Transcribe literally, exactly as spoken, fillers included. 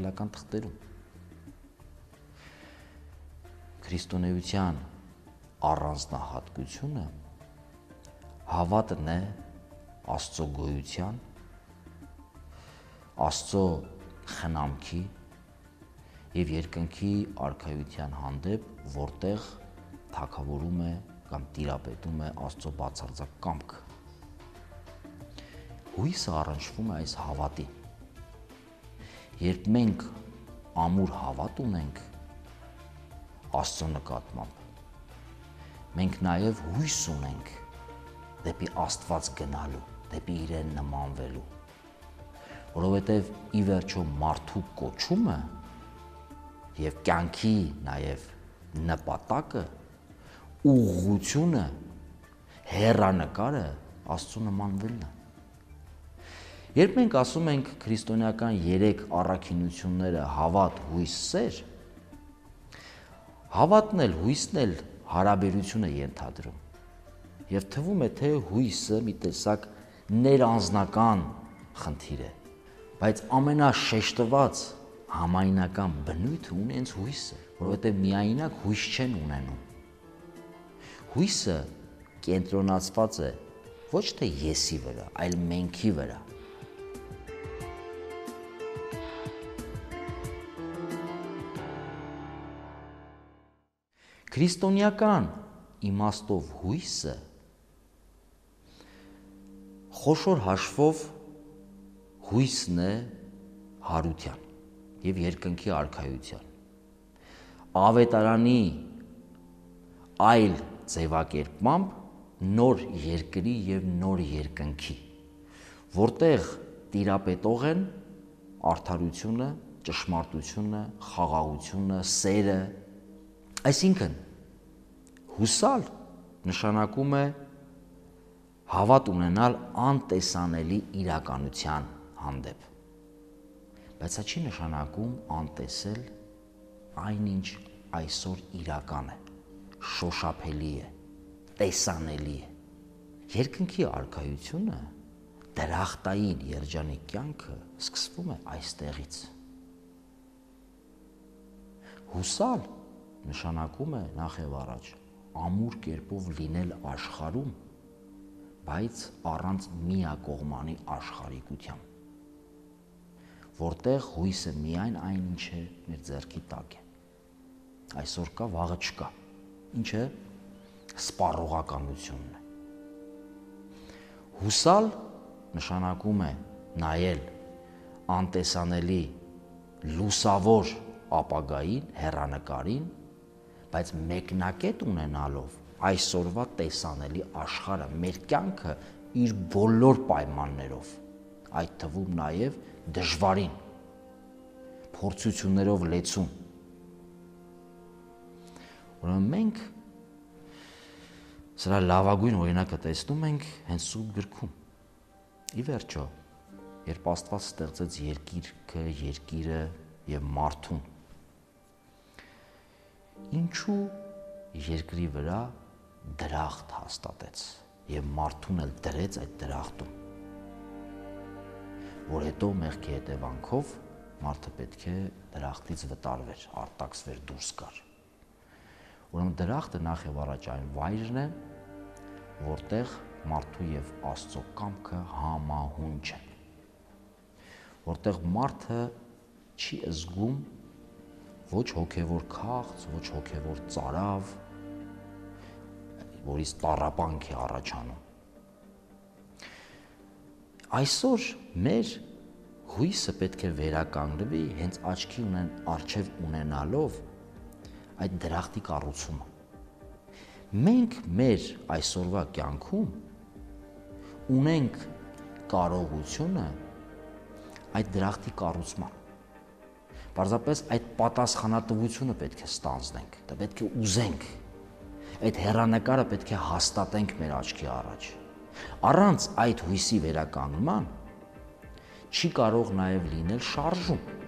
եվանգելական թղթերում։ Քրիստոնեության առանձնահատկությունը հավատն է Աստծո գոյության, Աստծո խնամքի եւ երկնքի արքայության հանդեպ, որտեղ թագավորում է կամ տիրապետում է Աստծո բացարձակ կամքը։ Հույսը առնչվում է այս հավատին։ Երբ մենք ամուր հավատ ունենք Աստծո նկատմամբ, մենք նաեւ հույս ունենք դեպի Աստված գնալու, դեպի իրեն նմանվելու, որովհետև ի վերջո մարդու կոչումը եւ կյանքի նաեւ նպատակը, ուղղությունը, հեռանկարը Աստծո նմանվելն է։ Երբ մենք ասում ենք քրիստոնեական երեք առաքինությունները՝ հավատ, հույս, սեր, հավատն էլ, հույսն էլ հարաբերություն է ենթադրում։ Եվ թվում է, թե հույսը մի տեսակ ներանձնական խնդիր է, բայց ամենաշեշտված համայնական բնույթը ունի հենց հույսը, որովհետև միայնակ հույս չեն ունենում։ Հույսը կենտրոնացված է ոչ թե եսի վրա, այլ մենքի վրա։ Քրիստոնեական իմաստով հույսը խոշոր հաշվով հույսն է հարության եւ երկնքի արքայության, ավետարանի այլ ձևակերպմամբ նոր երկրի եւ նոր երկնքի, որտեղ տիրապետող են արդարությունը, ճշմարտությունը, խաղաղությունը, սերը, այսինքն հուսալ նշանակում է հավատ ունենալ անտեսանելի իրականության հանդեպ, բայց սա չի նշանակում անտեսել այնինչ այսօր իրական է, շոշափելի է, տեսանելի է։ Երկնքի արքայությունը, դրախտային երջանիկ կյանքը սկսվում է այստեղից։ Հուսալ նշանակում է նախ եւ առաջ ամուր կերպով լինել աշխարհում, բայց առանց միակողմանի աշխարհիկության, որտեղ հույսը միայն այն ինչ է մեր ձեռքի տակ է։ Այսօր կա, վաղը չկա, ինչը սպառողականությունն է։ Հուսալ նշանակում է նայել անտեսանելի լուսավոր ապագային, հեռանկարին, բայց մեկնակետ ունենալով այսօրվա տեսանելի աշխարհը, մեր կյանքը իր բոլոր պայմաններով, այդ թվում նաև դժվարին, փորձություններով լեցուն։ Ուրեմն մենք սրա լավագույն օրինակը տեսնում ենք հենց Սուրբ Գրքում։ Ի վերջո, երբ Աստված ստեղծեց երկիրքը, երկիրը եւ մարդուն, ինչու երկրի վրա դրախտ հաստատեց եւ մարդուն էլ դրեց այդ դրախտում, որ հետո մեղքի հետևանքով մարդը պետք է դրախտից վտարվեր, արտաքսվեր, դուրս գար։ Ուրեմն դրախտը նախ եւ առաջ այն վայրն է, որտեղ մարդու եւ Աստծո կամքը համահունչ են, որտեղ մարդը չի զգում ոչ հոգևոր քաղց, ոչ հոգևոր ծարավ, որից տառապանք է առաջանում։ Այսօր մեր հույսը պետք է վերականգնվի հենց աչքի ունեն առջև ունենալով այդ դրախտի կառուցումը։ Մենք մեր այսօրվա կյանքում ունենք կարողությունը այդ դրախտի կառուցման։ Պարզապես այդ պատասխանատվությունը պետք է ստանձնենք, դա պետք է ուզենք, այդ հեռանկարը պետք է հաստատենք մեր աչքի առաջ։ Առանց այդ հույսի վերականգնման չի կարող նաև լինել շարժում։